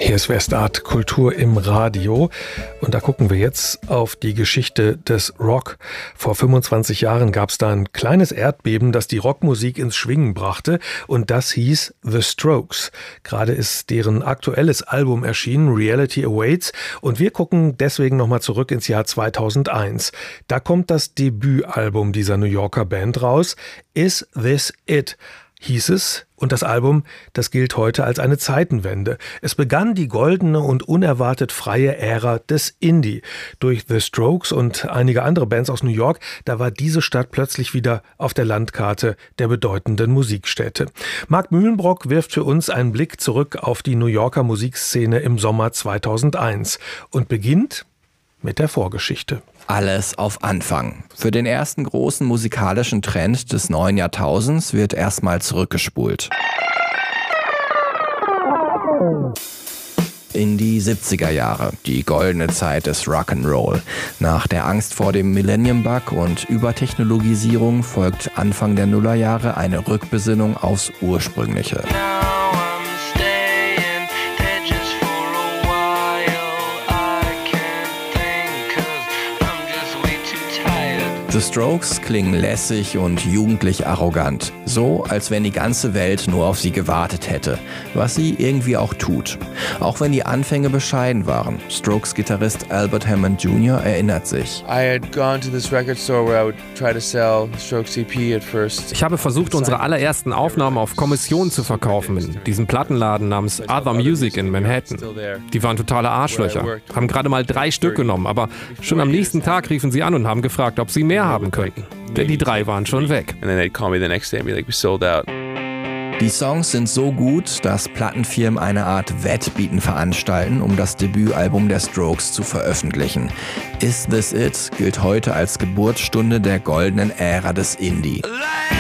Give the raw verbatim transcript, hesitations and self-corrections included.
Hier ist Westart Kultur im Radio und da gucken wir jetzt auf die Geschichte des Rock. Vor fünfundzwanzig Jahren gab es da ein kleines Erdbeben, das die Rockmusik ins Schwingen brachte und das hieß The Strokes. Gerade ist deren aktuelles Album erschienen, Reality Awaits, und wir gucken deswegen nochmal zurück ins Jahr zweitausendeins. Da kommt das Debütalbum dieser New Yorker Band raus, Is This It? Hieß es, und das Album, das gilt heute als eine Zeitenwende. Es begann die goldene und unerwartet freie Ära des Indie. Durch The Strokes und einige andere Bands aus New York, da war diese Stadt plötzlich wieder auf der Landkarte der bedeutenden Musikstädte. Marc Mühlenbrock wirft für uns einen Blick zurück auf die New Yorker Musikszene im Sommer zweitausendeins und beginnt mit der Vorgeschichte. Alles auf Anfang. Für den ersten großen musikalischen Trend des neuen Jahrtausends wird erstmal zurückgespult. In die siebziger Jahre, die goldene Zeit des Rock'n'Roll. Nach der Angst vor dem Millennium-Bug und Übertechnologisierung folgt Anfang der Nullerjahre eine Rückbesinnung aufs Ursprüngliche. The Strokes klingen lässig und jugendlich arrogant. So, als wenn die ganze Welt nur auf sie gewartet hätte. Was sie irgendwie auch tut. Auch wenn die Anfänge bescheiden waren. Strokes-Gitarrist Albert Hammond Junior erinnert sich. Ich habe versucht, unsere allerersten Aufnahmen auf Kommission zu verkaufen in diesem Plattenladen namens Other Music in Manhattan. Die waren totale Arschlöcher. Haben gerade mal drei Stück genommen, aber schon am nächsten Tag riefen sie an und haben gefragt, ob sie mehr haben könnten. Denn die drei waren schon weg. Die Songs sind so gut, dass Plattenfirmen eine Art Wettbieten veranstalten, um das Debütalbum der Strokes zu veröffentlichen. Is This It gilt heute als Geburtsstunde der goldenen Ära des Indie.